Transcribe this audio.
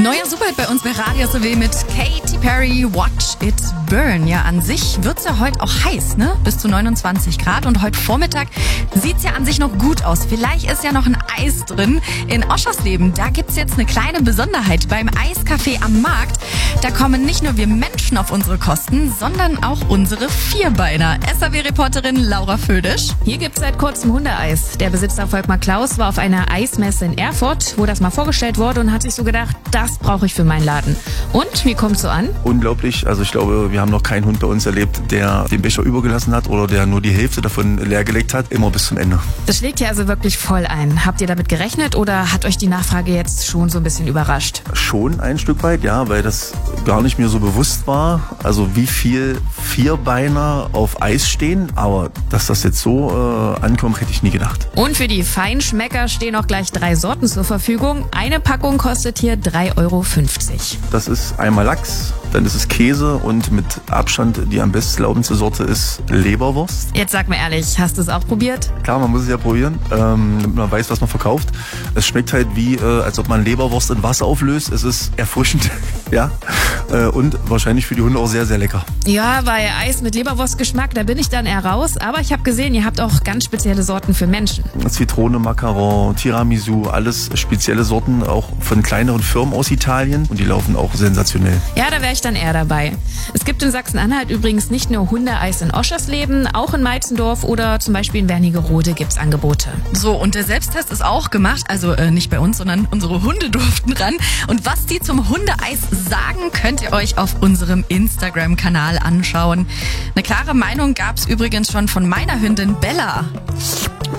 Neuer Superhit bei uns bei Radio SW mit Katy Perry, Watch It Burn. Ja, an sich wird's ja heute auch heiß, ne? Bis zu 29 Grad. Und heute Vormittag sieht's ja an sich noch gut aus. Vielleicht ist ja noch ein Eis drin. In Oschersleben, da gibt's jetzt eine kleine Besonderheit. Beim Eiscafé am Markt, da kommen nicht nur wir Menschen auf unsere Kosten, sondern auch unsere Vierbeiner. SAW-Reporterin Laura Födisch. Hier gibt's seit kurzem Hundeeis. Der Besitzer Volkmar Klaus war auf einer Eismesse in Erfurt, wo das mal vorgestellt wurde und hat sich so gedacht, das brauche ich für meinen Laden. Und, wie kommt's so an? Unglaublich. Also ich glaube, wir haben noch keinen Hund bei uns erlebt, der den Becher übergelassen hat oder der nur die Hälfte davon leergelegt hat. Immer bis zum Ende. Das schlägt ja also wirklich voll ein. Habt ihr damit gerechnet oder hat euch die Nachfrage jetzt schon so ein bisschen überrascht? Schon ein Stück weit, ja, weil das gar nicht mir so bewusst war. Also wie viel Vierbeiner auf Eis stehen. Aber dass das jetzt so ankommt, hätte ich nie gedacht. Und für die Feinschmecker stehen auch gleich 3 Sorten zur Verfügung. Eine Packung kostet hier 3,50 Euro. Das ist einmal Lachs, dann ist es Käse und mit Abstand die am bestlaubendste Sorte ist Leberwurst. Jetzt sag mir ehrlich, hast du es auch probiert? Klar, man muss es ja probieren, damit man weiß, was man verkauft. Es schmeckt halt wie, als ob man Leberwurst in Wasser auflöst. Es ist erfrischend, ja, und wahrscheinlich für die Hunde auch sehr, sehr lecker. Ja, bei Eis mit Leberwurstgeschmack, da bin ich dann eher raus. Aber ich habe gesehen, ihr habt auch ganz spezielle Sorten für Menschen. Zitrone, Macaron, Tiramisu, alles spezielle Sorten, auch von kleineren Firmen aus Italien. Und die laufen auch sensationell. Ja, da wäre ich dann eher dabei. Es gibt in Sachsen-Anhalt übrigens nicht nur Hundeeis in Oschersleben, auch in Meitzendorf oder zum Beispiel in Wernigerode gibt's Angebote. So, und der Selbsttest ist auch gemacht. Also nicht bei uns, sondern unsere Hunde durften ran. Und was die zum Hundeeis sagen, könnt ihr euch auf unserem Instagram-Kanal anschauen. Eine klare Meinung gab's übrigens schon von meiner Hündin Bella.